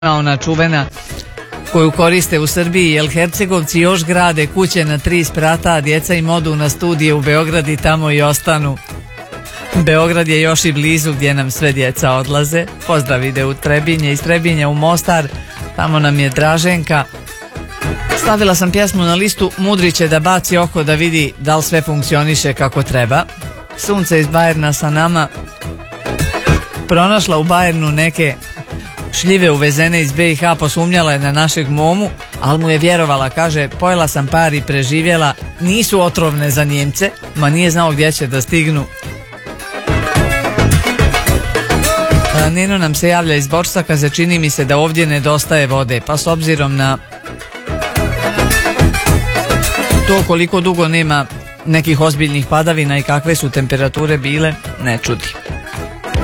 ona čuvena koju koriste u Srbiji, jer Hercegovci još grade kuće na 3 sprata, a djeca im odu na studije u Beograd i tamo i ostanu. Beograd je još i blizu gdje nam sve djeca odlaze. Pozdrav ide u Trebinje, iz Trebinja u Mostar, tamo nam je Draženka. Stavila sam pjesmu na listu, mudri će da baci oko da vidi da li sve funkcioniše kako treba. Sunce iz Bajerna sa nama. Pronašla u Bajernu neke šljive uvezene iz BiH, posumnjala je na našeg momu, ali mu je vjerovala, kaže, pojela sam par i preživjela, nisu otrovne za Njemce, ma nije znao gdje će da stignu. Neno nam se javlja iz Borca, kaže, čini mi se da ovdje nedostaje vode, pa s obzirom na to koliko dugo nema nekih ozbiljnih padavina i kakve su temperature bile, ne čudi.